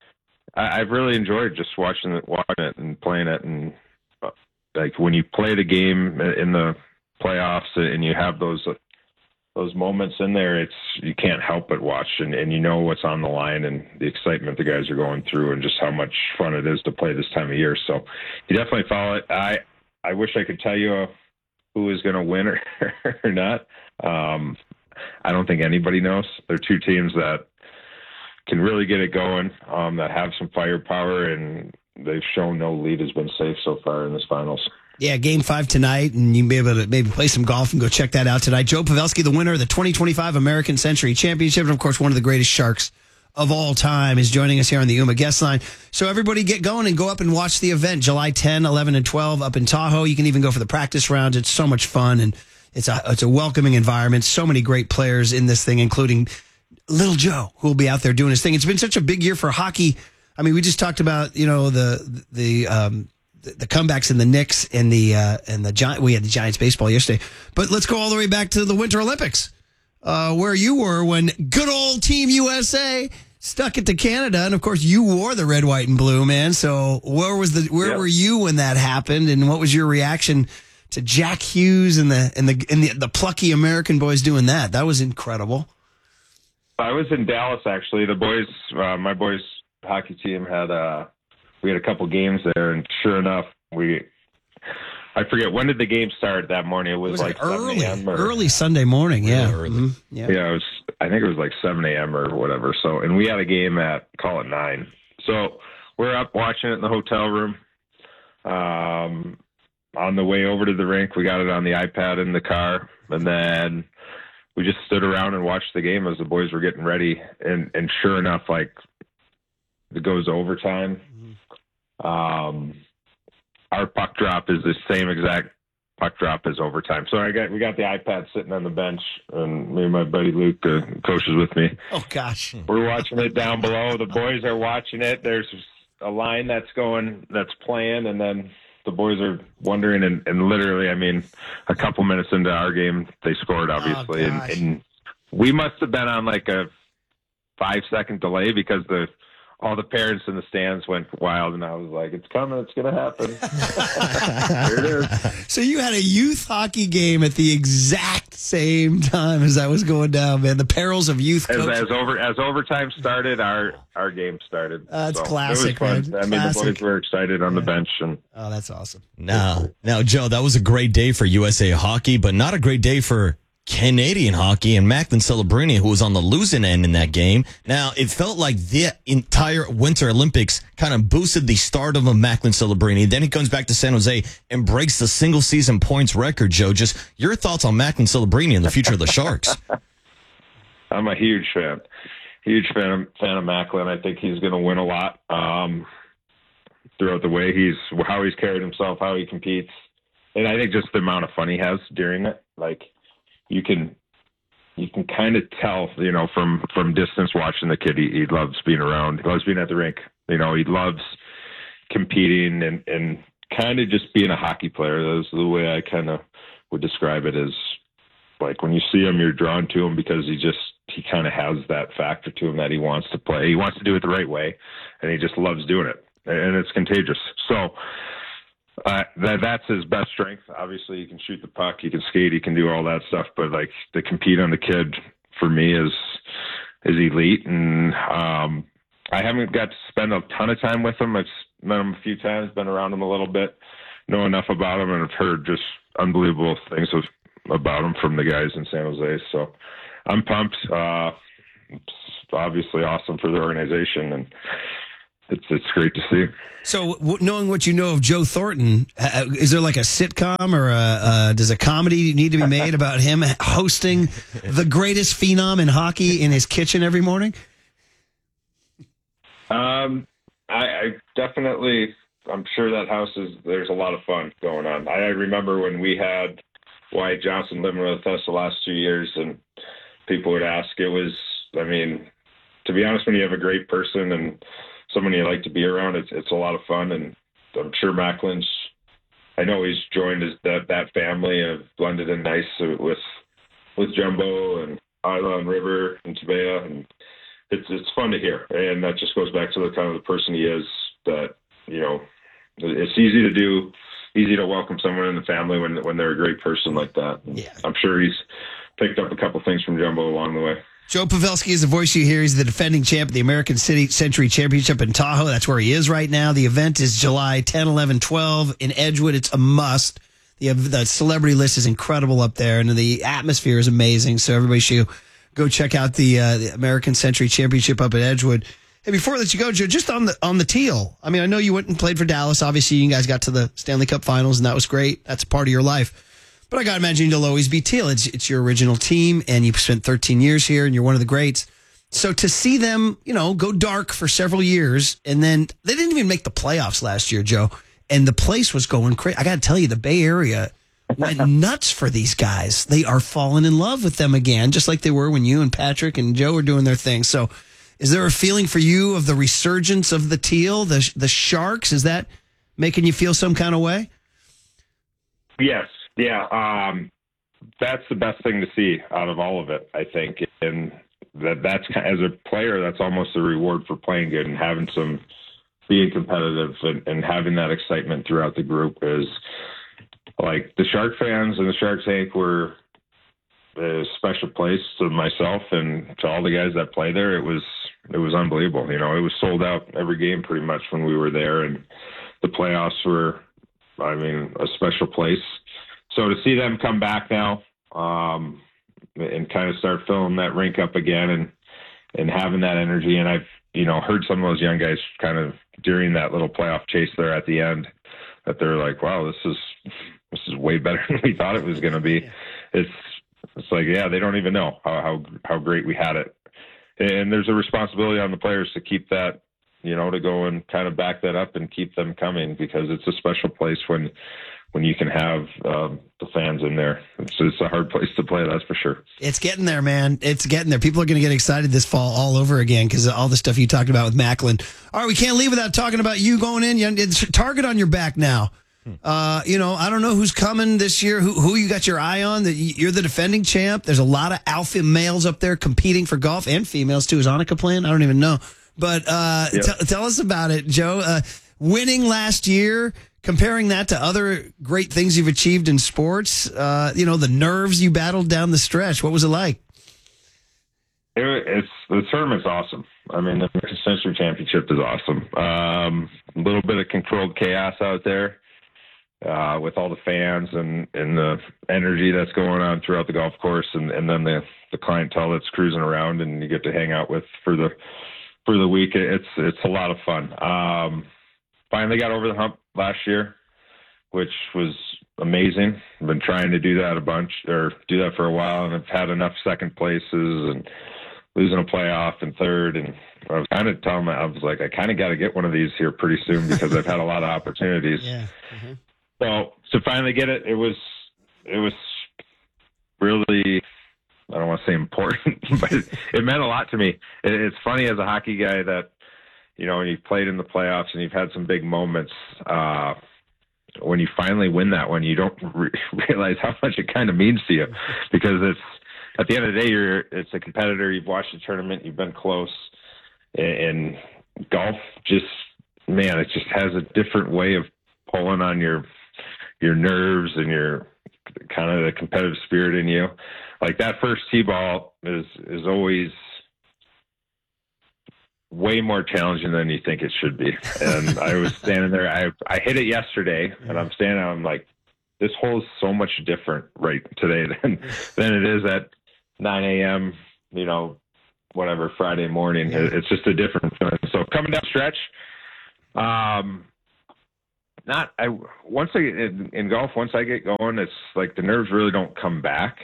Speaker 24: I, I've really enjoyed just watching it, watching it and playing it. And uh, like when you play the game in the playoffs and you have those. Those moments in there, it's you can't help but watch, and, and you know what's on the line and the excitement the guys are going through, and just how much fun it is to play this time of year. So you definitely follow it. I I wish I could tell you uh, who is going to win or, or not. Um, I don't think anybody knows. They're two teams that can really get it going, um, that have some firepower, and they've shown no lead has been safe so far in this finals.
Speaker 2: Yeah, game five tonight, and you can be able to maybe play some golf and go check that out tonight. Joe Pavelski, the winner of the twenty twenty-five American Century Championship, and of course, one of the greatest Sharks of all time, is joining us here on the Yuma guest line. So everybody get going and go up and watch the event, July tenth, eleven, and twelve up in Tahoe. You can even go for the practice rounds. It's so much fun, and it's a, it's a welcoming environment. So many great players in this thing, including Little Joe, who will be out there doing his thing. It's been such a big year for hockey. I mean, we just talked about, you know, the, the, um, the comebacks in the Knicks and the uh, and the Giants. We had the Giants baseball yesterday, but let's go all the way back to the Winter Olympics, uh, where you were when good old Team U S A stuck it to Canada, and of course you wore the red, white, and blue, man. So where was the where
Speaker 24: yep.
Speaker 2: were you when that happened, and what was your reaction to Jack Hughes and the and the and the, the plucky American boys doing that? That was incredible.
Speaker 24: I was in Dallas actually. The boys, uh, my boys' hockey team had uh, we had a couple games there, and sure enough, we I forget when did the game start that morning. It was,
Speaker 2: It was
Speaker 24: like,
Speaker 2: like early,
Speaker 24: seven a.m. or,
Speaker 2: early Sunday morning. Yeah,
Speaker 1: early.
Speaker 2: Mm-hmm. yeah.
Speaker 24: yeah. It was. I think it was like seven a.m. or whatever. So, and we had a game at call it nine. So we're up watching it in the hotel room. Um, on the way over to the rink, we got it on the iPad in the car, and then we just stood around and watched the game as the boys were getting ready. And and sure enough, like it goes to overtime. Mm-hmm. Um, our puck drop is the same exact puck drop as overtime. So I got we got the iPad sitting on the bench, and me and my buddy Luke, the coach, is with me.
Speaker 2: Oh gosh,
Speaker 24: we're watching it down below. The boys are watching it. There's a line that's going, that's playing, and then the boys are wondering. And, and literally, I mean, a couple minutes into our game, they scored, obviously,
Speaker 2: oh,
Speaker 24: and, and we must have been on like a five second delay because the all the parents in the stands went wild, and I was like, it's coming, it's going to happen. Here it is.
Speaker 2: So you had a youth hockey game at the exact same time as that was going down, man. The perils of youth
Speaker 24: As,
Speaker 2: coaching.
Speaker 24: as over as overtime started, our our game started.
Speaker 2: Uh, that's
Speaker 24: So
Speaker 2: classic,
Speaker 24: It was fun.
Speaker 2: man.
Speaker 24: I mean,
Speaker 2: Classic.
Speaker 24: the boys were excited on the bench, and
Speaker 2: Oh, that's awesome.
Speaker 1: Now, now, Joe, that was a great day for U S A hockey, but not a great day for Canadian hockey and Macklin Celebrini, who was on the losing end in that game. Now, it felt like the entire Winter Olympics kind of boosted the stardom of Macklin Celebrini. Then he comes back to San Jose and breaks the single season points record. Joe, just your thoughts on Macklin Celebrini and the future of the Sharks.
Speaker 24: I'm a huge fan, huge fan of, fan of Macklin. I think he's going to win a lot um, throughout the way. He's how he's carried himself, how he competes, and I think just the amount of fun he has during it. Like you can, you can kind of tell, you know, from from distance watching the kid. He, he loves being around. He loves being at the rink. You know, he loves competing and and kind of just being a hockey player. That's the way I kind of would describe it. Is like when you see him, you're drawn to him because he just he kind of has that factor to him that he wants to play. He wants to do it the right way, and he just loves doing it, and it's contagious. So uh, that that's his best strength. Obviously, he can shoot the puck, he can skate, he can do all that stuff. But like to compete on the kid for me is is elite, and um, I haven't got to spend a ton of time with him. I've met him a few times, been around him a little bit, know enough about him, and I've heard just unbelievable things of, about him from the guys in San Jose. So I'm pumped. Uh, it's obviously awesome for the organization, and it's it's great to see.
Speaker 2: So, w- knowing what you know of Joe Thornton, uh, is there like a sitcom or a, uh, does a comedy need to be made about him hosting the greatest phenom in hockey in his kitchen every morning?
Speaker 24: Um, I, I definitely, I'm sure that house is, there's a lot of fun going on. I, I remember when we had Wyatt Johnson living with us the last two years, and people would ask, it was, I mean, to be honest, when you have a great person and someone you like to be around, it's it's a lot of fun. And I'm sure Macklin's, I know he's joined his, that that family and have blended in nice with with Jumbo and Isla and River and Tabea, and it's it's fun to hear. And that just goes back to the kind of the person he is. That, you know, it's easy to do, easy to welcome someone in the family when when they're a great person like that. Yeah. I'm sure he's picked up a couple things from Jumbo along the way.
Speaker 2: Joe Pavelski is the voice you hear. He's the defending champ of the American City Century Championship in Tahoe. That's where he is right now. The event is July tenth, eleven, twelve in Edgewood. It's a must. The, the celebrity list is incredible up there, and the atmosphere is amazing. So everybody should go check out the, uh, the American Century Championship up at Edgewood. Hey, before I let you go, Joe, just on the on the teal. I mean, I know you went and played for Dallas. Obviously, you guys got to the Stanley Cup Finals, and that was great. That's a part of your life. But I got to imagine you'll always be teal. It's it's your original team, and you've spent thirteen years here, and you're one of the greats. So to see them, you know, go dark for several years, and then they didn't even make the playoffs last year, Joe, and the place was going crazy. I got to tell you, the Bay Area went nuts for these guys. They are falling in love with them again, just like they were when you and Patrick and Joe were doing their thing. So is there a feeling for you of the resurgence of the teal, the the Sharks? Is that making you feel some kind of way?
Speaker 24: Yes. Yeah, um, that's the best thing to see out of all of it, I think. And that that's, as a player, that's almost a reward for playing good and having some, being competitive and, and having that excitement throughout the group is, like, the Shark fans and the Sharks Incorporated were a special place to myself and to all the guys that play there. It was, it was unbelievable. You know, it was sold out every game pretty much when we were there, and the playoffs were, I mean, a special place. So to see them come back now um, and kind of start filling that rink up again and and having that energy, and I've you know heard some of those young guys kind of during that little playoff chase there at the end that they're like, wow, this is this is way better than we thought it was going to be. It's it's like, yeah, they don't even know how, how how great we had it, and there's a responsibility on the players to keep that, you know, to go and kind of back that up and keep them coming, because it's a special place when. when you can have um, the fans in there. It's, it's a hard place to play, that's for sure.
Speaker 2: It's getting there, man. It's getting there. People are going to get excited this fall all over again because of all the stuff you talked about with Macklin. All right, we can't leave without talking about you going in. It's a target on your back now. Uh, you know, I don't know who's coming this year, who who you got your eye on. That You're the defending champ. There's a lot of alpha males up there competing for golf, and females too. Is Annika playing? I don't even know. But uh,
Speaker 24: yep.
Speaker 2: t- tell us about it, Joe. Uh, winning last year, comparing that to other great things you've achieved in sports, uh, you know, the nerves you battled down the stretch. What was it like?
Speaker 24: It, it's the tournament's awesome. I mean, the American Century Championship is awesome. Um, a little bit of controlled chaos out there uh, with all the fans and, and the energy that's going on throughout the golf course, and, and then the, the clientele that's cruising around and you get to hang out with for the for the week. It's it's a lot of fun. Um, finally got over the hump last year, which was amazing. I've been trying to do that a bunch, or do that for a while, and I've had enough second places and losing a playoff and third. And I was kind of telling me, I was like, I kind of got to get one of these here pretty soon because I've had a lot of opportunities.
Speaker 2: Yeah. Mm-hmm.
Speaker 24: So to finally get it, it was, it was really, I don't want to say important, but it, it meant a lot to me. It, it's funny as a hockey guy that, you know, when you've played in the playoffs and you've had some big moments, uh, when you finally win that one, you don't re- realize how much it kind of means to you, because it's, at the end of the day, you're it's a competitor. You've watched the tournament. You've been close. And golf just, man, it just has a different way of pulling on your your nerves and your kind of the competitive spirit in you. Like that first tee ball is is always way more challenging than you think it should be. And I was standing there. I I hit it yesterday, and I'm standing there. I'm like, this hole is so much different right today than than it is at nine a.m. You know, whatever Friday morning. It's just a different feeling. So coming down the stretch, um, not I once I in, in golf once I get going, it's like the nerves really don't come back.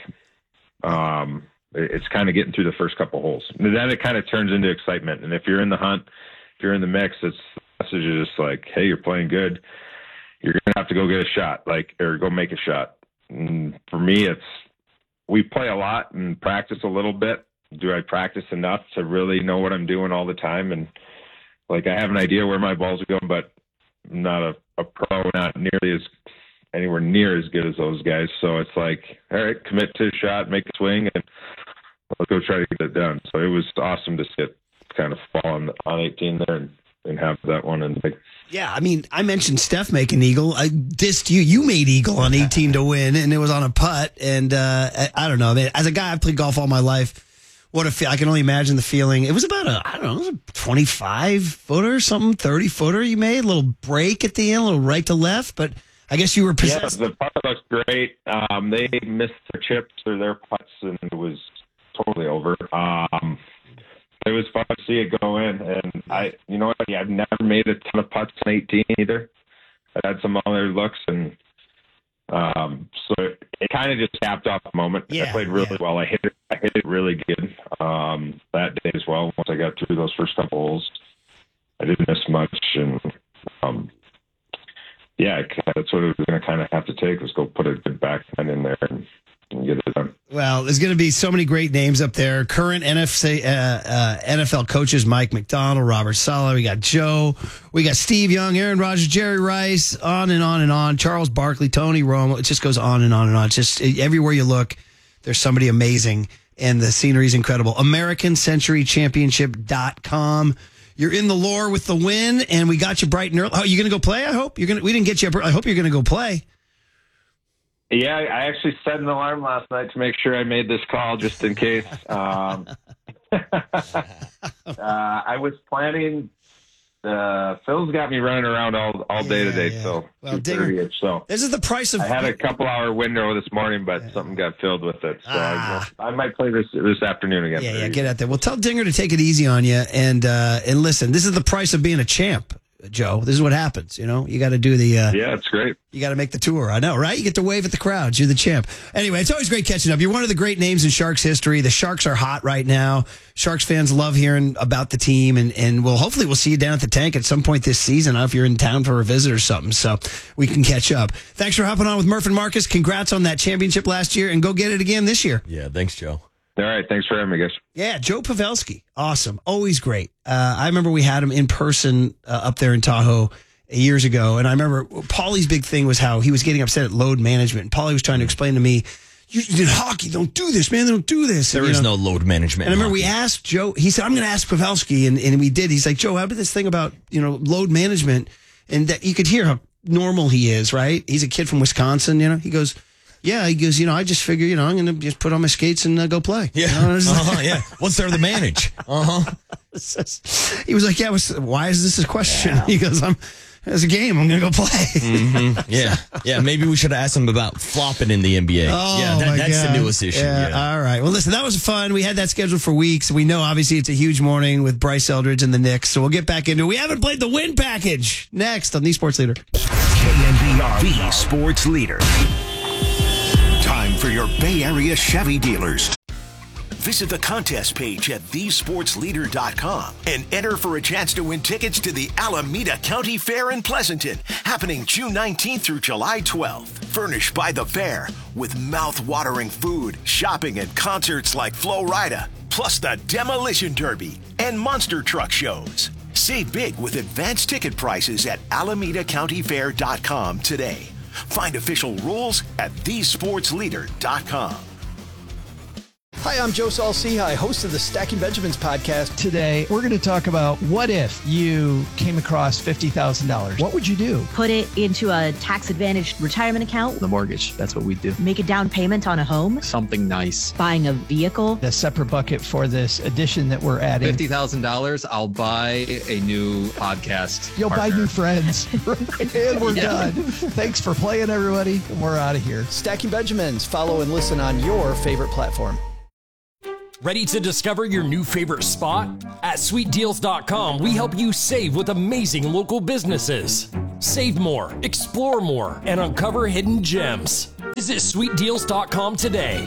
Speaker 24: Um, it, it's kind of getting through the first couple holes, and then it kind of turns into excitement. And if you're in the hunt, if you're in the mix, it's the message is just like, hey, you're playing good. You're gonna have to go get a shot, like or go make a shot. And for me, it's we play a lot and practice a little bit. Do I practice enough to really know what I'm doing all the time? And like, I have an idea where my balls are going, but I'm not a, a pro, not nearly as anywhere near as good as those guys. So it's like, all right, commit to a shot, make a swing, and let's go try to get it done. So it was awesome to sit kind of fall on, on eighteen there and, and have that one. And like,
Speaker 2: yeah, I mean, I mentioned Steph making eagle. I dissed you. You made eagle on eighteen to win, and it was on a putt. And uh, I, I don't know, man. As a guy, I've played golf all my life. What a feel! I can only imagine the feeling. It was about a, I don't know, it was a twenty-five footer, something, thirty footer you made. A little break at the end, a little right to left. But I guess you were possessed.
Speaker 24: Yeah, the putt looks great. Um, they missed their chips or their putts, and it was totally over. Um, it was fun to see it go in. And I, you know what? Yeah, I've never made a ton of putts on eighteen either. I had some other looks, and um, so it, it kind of just capped off the moment.
Speaker 2: Yeah,
Speaker 24: I played really
Speaker 2: yeah.
Speaker 24: well. I hit it. I hit it really good um, that day as well. Once I got through those first couple holes, I didn't miss much, and um, yeah, that's what it was going to kind of have to take was go put a good backhand in there and, and get it done.
Speaker 2: Well, there's going to be so many great names up there. Current N F C, uh, uh, N F L coaches, Mike McDonald, Robert Saleh. We got Joe. We got Steve Young, Aaron Rodgers, Jerry Rice, on and on and on. Charles Barkley, Tony Romo. It just goes on and on and on. It's just everywhere you look, there's somebody amazing, and the scenery is incredible. American Century Championship dot com. You're in the lore with the win, and we got you bright and early. Oh, you going to go play? I hope you're going. We didn't get you. I hope you're going to go play.
Speaker 24: Yeah, I actually set an alarm last night to make sure I made this call just in case. Um, uh, I was planning. Uh, Phil's got me running around all all day
Speaker 2: Yeah,
Speaker 24: today,
Speaker 2: yeah.
Speaker 24: so
Speaker 2: Well,
Speaker 24: two thirty. So
Speaker 2: This is the price of.
Speaker 24: I had a couple hour window this morning, but something got filled with it. So
Speaker 2: Ah.
Speaker 24: I, I might play this this afternoon again.
Speaker 2: Yeah, yeah, get out there. Well, tell Dinger to take it easy on you, and uh, and listen. This is the price of being a champ, Joe. This is what happens. You know, you got to do the. Uh,
Speaker 24: Yeah, it's great.
Speaker 2: You got to make the tour. I know, right? You get to wave at the crowds. You're the champ. Anyway, it's always great catching up. You're one of the great names in Sharks history. The Sharks are hot right now. Sharks fans love hearing about the team, and, and we'll hopefully we'll see you down at the tank at some point this season. I don't know if you're in town for a visit or something, so we can catch up. Thanks for hopping on with Murph and Marcus. Congrats on that championship last year, and go get it again this year.
Speaker 1: Yeah, thanks, Joe.
Speaker 24: All right, thanks for having me, guys.
Speaker 2: Yeah, Joe Pavelski. Awesome. Always great. Uh, I remember we had him in person uh, up there in Tahoe years ago. And I remember Paulie's big thing was how he was getting upset at load management. And Paulie was trying to explain to me, you in hockey, don't do this, man. They don't do this.
Speaker 1: There
Speaker 2: and,
Speaker 1: is
Speaker 2: know,
Speaker 1: no load management.
Speaker 2: And I
Speaker 1: in
Speaker 2: remember we
Speaker 1: hockey.
Speaker 2: asked Joe, he said, I'm going to ask Pavelski. And, and we did. He's like, Joe, how did this thing about, you know, load management? And that you could hear how normal he is, right? He's a kid from Wisconsin, you know, he goes, yeah, he goes, you know, I just figure, you know, I'm going to just put on my skates and uh, go play.
Speaker 1: Yeah.
Speaker 2: You know,
Speaker 1: Uh-huh, yeah. What's there to manage? Uh-huh.
Speaker 2: He was like, yeah, was, why is this a question? Yeah. He goes, I'm, it's a game. I'm going to go play.
Speaker 1: Mm-hmm. Yeah. Yeah. Maybe we should have asked him about flopping in the N B A.
Speaker 2: Oh,
Speaker 1: yeah. That,
Speaker 2: my
Speaker 1: that's
Speaker 2: God.
Speaker 1: the newest issue.
Speaker 2: Yeah.
Speaker 1: Yeah.
Speaker 2: All right. Well, listen, that was fun. We had that scheduled for weeks. We know, obviously, it's a huge morning with Bryce Eldridge and the Knicks. So we'll get back into it. We haven't played the win package. Next on The Sports Leader.
Speaker 4: K N B R, the Sports Leader. Time for your Bay Area Chevy dealers. Visit the contest page at the sports leader dot com and enter for a chance to win tickets to the Alameda County Fair in Pleasanton, happening June nineteenth through July twelfth. Furnished by the fair with mouth-watering food, shopping, and concerts like Flo Rida, plus the Demolition Derby and monster truck shows. Save big with advanced ticket prices at alameda county fair dot com today. Find official rules at the sports leader dot com.
Speaker 5: Hi, I'm Joe Saul-Sehy, host of the Stacking Benjamins podcast.
Speaker 6: Today, we're going to talk about what if you came across fifty thousand dollars? What would you do?
Speaker 7: Put it into a tax-advantaged retirement account.
Speaker 6: The mortgage, that's what we do.
Speaker 7: Make a down payment on a home.
Speaker 6: Something nice.
Speaker 7: Buying a vehicle.
Speaker 6: A separate bucket for this addition that we're adding.
Speaker 8: fifty thousand dollars, I'll buy a new podcast
Speaker 6: You'll
Speaker 8: partner.
Speaker 6: buy new friends. And we're
Speaker 8: Yeah.
Speaker 6: done. Thanks for playing, everybody. We're out of here.
Speaker 5: Stacking Benjamins. Follow and listen on your favorite platform.
Speaker 25: Ready to discover your new favorite spot? At sweet deals dot com, we help you save with amazing local businesses. Save more, explore more, and uncover hidden gems. Visit sweet deals dot com today.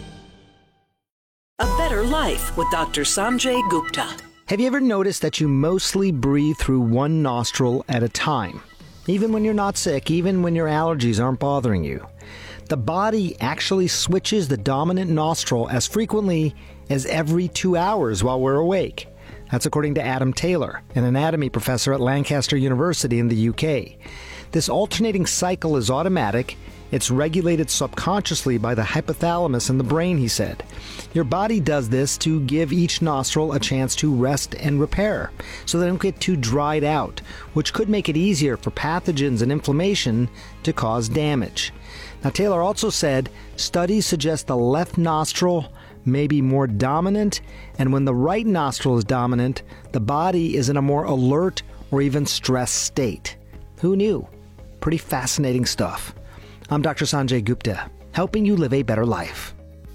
Speaker 18: A Better Life with Doctor Sanjay Gupta.
Speaker 19: Have you ever noticed that you mostly breathe through one nostril at a time? Even when you're not sick, even when your allergies aren't bothering you. The body actually switches the dominant nostril as frequently as every two hours while we're awake. That's according to Adam Taylor, an anatomy professor at Lancaster University in the U K. This alternating cycle is automatic. It's regulated subconsciously by the hypothalamus in the brain, he said. Your body does this to give each nostril a chance to rest and repair, so they don't get too dried out, which could make it easier for pathogens and inflammation to cause damage. Now, Taylor also said studies suggest the left nostril may be more dominant, and when the right nostril is dominant, the body is in a more alert or even stressed state. Who knew? Pretty fascinating stuff. I'm Doctor Sanjay Gupta, helping you live a better life.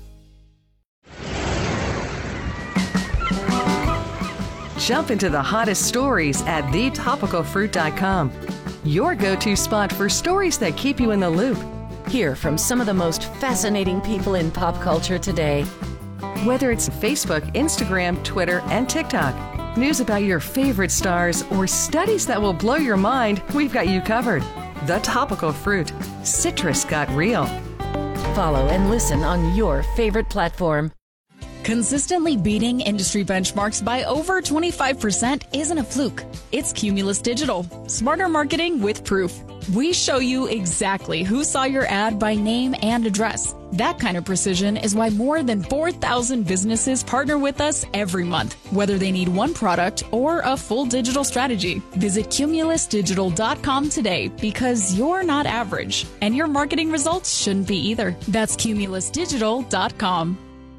Speaker 26: Jump into the hottest stories at the topical fruit dot com. Your go-to spot for stories that keep you in the loop.
Speaker 27: Hear from some of the most fascinating people in pop culture today.
Speaker 26: Whether it's Facebook, Instagram, Twitter, and TikTok, news about your favorite stars, or studies that will blow your mind, we've got you covered. The Topical Fruit. Citrus got real.
Speaker 27: Follow and listen on your favorite platform.
Speaker 28: Consistently beating industry benchmarks by over twenty-five percent isn't a fluke. It's Cumulus Digital. Smarter marketing with proof. We show you exactly who saw your ad by name and address. That kind of precision is why more than four thousand businesses partner with us every month, whether they need one product or a full digital strategy. Visit cumulus digital dot com today, because you're not average, and your marketing results shouldn't be either. That's cumulus digital dot com.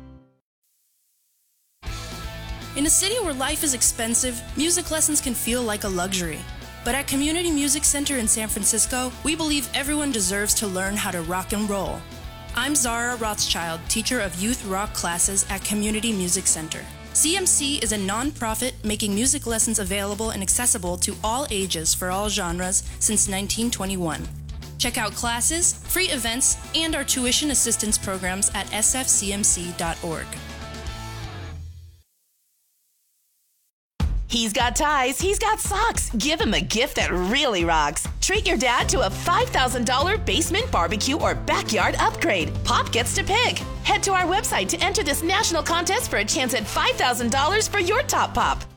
Speaker 29: In a city where life is expensive, music lessons can feel like a luxury. But at Community Music Center in San Francisco, we believe everyone deserves to learn how to rock and roll. I'm Zara Rothschild, teacher of youth rock classes at Community Music Center. C M C is a nonprofit making music lessons available and accessible to all ages for all genres since nineteen twenty-one. Check out classes, free events, and our tuition assistance programs at s f c m c dot org.
Speaker 30: He's got ties, he's got socks. Give him a gift that really rocks. Treat your dad to a five thousand dollars basement barbecue or backyard upgrade. Pop gets to pick. Head to our website to enter this national contest for a chance at five thousand dollars for your top pop.